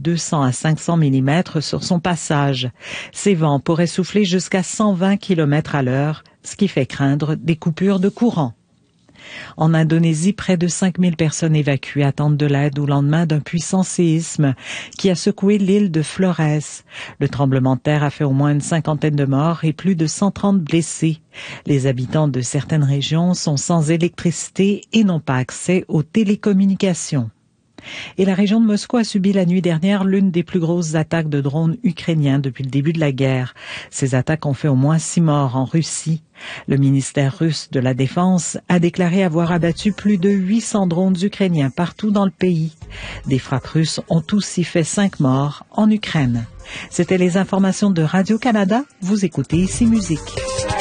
200 à 500 mm sur son passage. Ces vents pourraient souffler jusqu'à 120 km à l'heure, ce qui fait craindre des coupures de courant. En Indonésie, près de 5000 personnes évacuées attendent de l'aide au lendemain d'un puissant séisme qui a secoué l'île de Flores. Le tremblement de terre a fait au moins une cinquantaine de morts et plus de 130 blessés. Les habitants de certaines régions sont sans électricité et n'ont pas accès aux télécommunications. Et la région de Moscou a subi la nuit dernière l'une des plus grosses attaques de drones ukrainiens depuis le début de la guerre. Ces attaques ont fait au moins 6 morts en Russie. Le ministère russe de la Défense a déclaré avoir abattu plus de 800 drones ukrainiens partout dans le pays. Des frappes russes ont aussi fait 5 morts en Ukraine. C'était les informations de Radio-Canada. Vous écoutez Ici Musique.